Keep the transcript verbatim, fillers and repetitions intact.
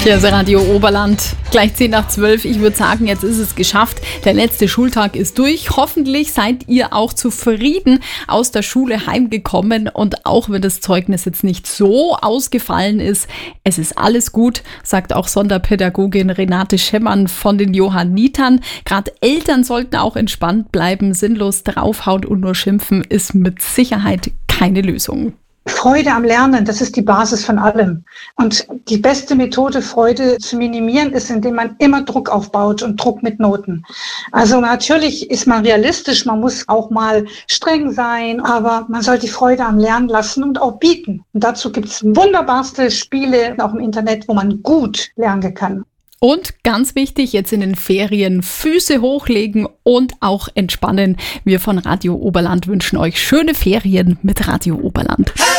Hier ist Radio Oberland, gleich zehn nach zwölf. Ich würde sagen, jetzt ist es geschafft. Der letzte Schultag ist durch. Hoffentlich seid ihr auch zufrieden aus der Schule heimgekommen. Und auch wenn das Zeugnis jetzt nicht so ausgefallen ist, es ist alles gut, sagt auch Sonderpädagogin Renate Schemmern von den Johannitern. Gerade Eltern sollten auch entspannt bleiben. Sinnlos draufhauen und nur schimpfen ist mit Sicherheit keine Lösung. Freude am Lernen, das ist die Basis von allem. Und die beste Methode, Freude zu minimieren, ist, indem man immer Druck aufbaut und Druck mit Noten. Also natürlich ist man realistisch, man muss auch mal streng sein, aber man soll die Freude am Lernen lassen und auch bieten. Und dazu gibt es wunderbarste Spiele, auch im Internet, wo man gut lernen kann. Und ganz wichtig, jetzt in den Ferien Füße hochlegen und auch entspannen. Wir von Radio Oberland wünschen euch schöne Ferien mit Radio Oberland.